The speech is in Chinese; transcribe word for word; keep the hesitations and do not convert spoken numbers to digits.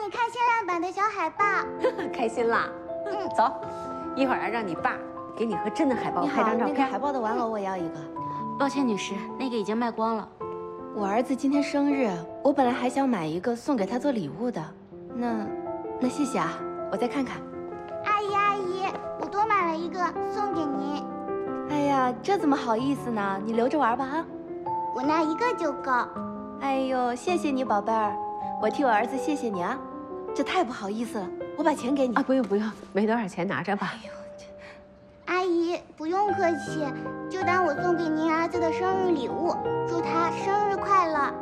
你看限量版的小海报， 开心啦。嗯，走，一会儿啊，让你爸给你和真的海豹你好， 拍张照片。 那个海豹的玩偶我要一个。 抱歉，女士，那个已经卖光了。 我儿子今天生日，我本来还想买一个送给他做礼物的。那，那谢谢啊，我再看看。 阿姨阿姨，我多买了一个送给您。 哎呀，这怎么好意思呢？你留着玩吧啊。 我那一个就够。 哎呦，谢谢你宝贝儿，我替我儿子谢谢你啊。这太不好意思了，我把钱给你啊，不用不用，没多少钱，拿着吧。 哎呦，这阿姨不用客气，就当我送给您儿子的生日礼物，祝他生日快乐。